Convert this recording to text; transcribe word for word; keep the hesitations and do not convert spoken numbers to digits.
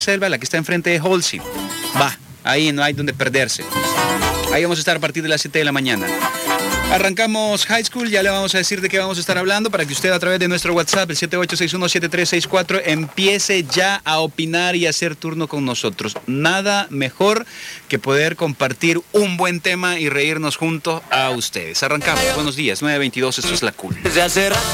Selva, la que está enfrente de Holcim. Va, ahí no hay donde perderse. Ahí vamos a estar a partir de las siete de la mañana. Arrancamos High School, ya le vamos a decir de qué vamos a estar hablando para que usted a través de nuestro WhatsApp, el siete ocho seis uno siete tres seis cuatro, empiece ya a opinar y a hacer turno con nosotros. Nada mejor que poder compartir un buen tema y reírnos juntos a ustedes. Arrancamos, buenos días, nueve veintidós, esto es La Cool.